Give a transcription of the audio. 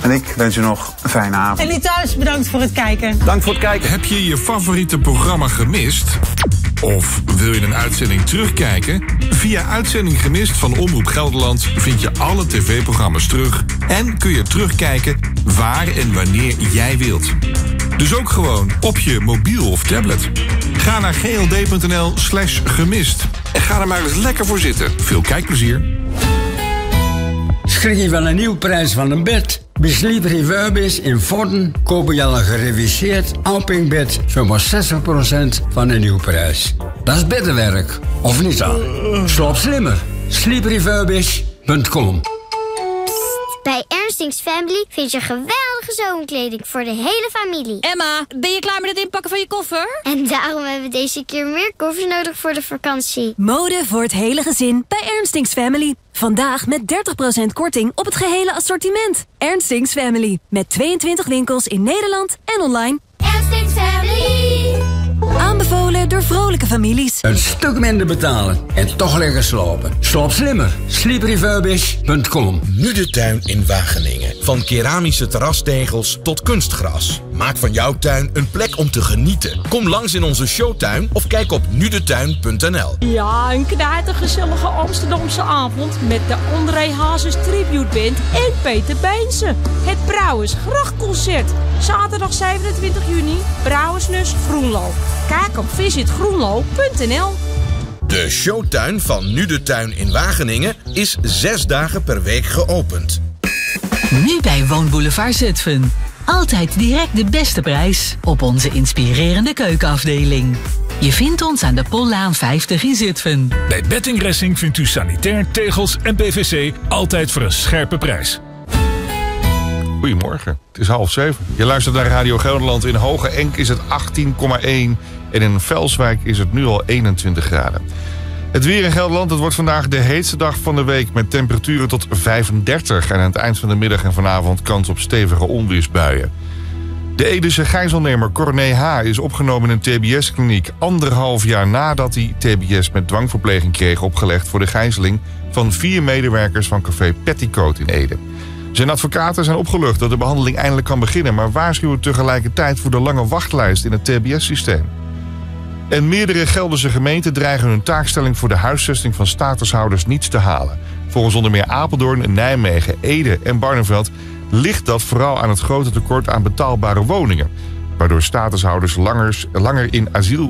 En ik wens u nog een fijne avond. En u thuis, bedankt voor het kijken. Dank voor het kijken. Heb je je favoriete programma gemist? Of wil je een uitzending terugkijken? Via Uitzending Gemist van Omroep Gelderland vind je alle tv-programma's terug en kun je terugkijken waar en wanneer jij wilt. Dus ook gewoon op je mobiel of tablet. Ga naar gld.nl/gemist en ga er maar eens lekker voor zitten. Veel kijkplezier. Schrik je van een nieuwe prijs van een bed? Bij Sleep Refurbished in Vorden kopen je al een gereviseerd Alping-bed voor 60% van de nieuwprijs. Dat is beddenwerk, of niet dan? Slaap slimmer. sleeprefurbished.com. Bij Ernstings Family vind je geweldige zomerkleding voor de hele familie. Emma, ben je klaar met het inpakken van je koffer? En daarom hebben we deze keer meer koffers nodig voor de vakantie. Mode voor het hele gezin bij Ernstings Family. Vandaag met 30% korting op het gehele assortiment. Ernstings Family. Met 22 winkels in Nederland en online. Ernstings Family. Aanbevolen door vrolijke families. Een stuk minder betalen en toch lekker slapen. Slaap slimmer. sleeprefurbished.com. Nu de tuin in Wageningen. Van keramische terrastegels tot kunstgras. Maak van jouw tuin een plek om te genieten. Kom langs in onze showtuin of kijk op nudetuin.nl. Ja, een knijtergezellige Amsterdamse avond met de André Hazes Tribute Band en Peter Beense. Het Brouwersgrachtconcert. Zaterdag 27 juni, Brouwersnus Groenlo. Kijk op visitgroenlo.nl. De showtuin van Nu de Tuin in Wageningen is 6 dagen per week geopend. Nu bij Woonboulevard Zutphen. Altijd direct de beste prijs op onze inspirerende keukenafdeling. Je vindt ons aan de Pollaan 50 in Zutphen. Bij Betting Racing vindt u sanitair, tegels en PVC altijd voor een scherpe prijs. Goedemorgen, het is 6:30. Je luistert naar Radio Gelderland. In Hoge Enk is het 18,1 en in Velswijk is het nu al 21 graden. Het weer in Gelderland, het wordt vandaag de heetste dag van de week met temperaturen tot 35. En aan het eind van de middag en vanavond kans op stevige onweersbuien. De Edische gijzelnemer Corné H. is opgenomen in een TBS-kliniek 1,5 jaar nadat hij TBS met dwangverpleging kreeg opgelegd voor de gijzeling van 4 medewerkers van café Petticoat in Ede. Zijn advocaten zijn opgelucht dat de behandeling eindelijk kan beginnen, maar waarschuwen tegelijkertijd voor de lange wachtlijst in het TBS-systeem. En meerdere Gelderse gemeenten dreigen hun taakstelling voor de huisvesting van statushouders niet te halen. Volgens onder meer Apeldoorn, Nijmegen, Ede en Barneveld ligt dat vooral aan het grote tekort aan betaalbare woningen, waardoor statushouders langer in asiel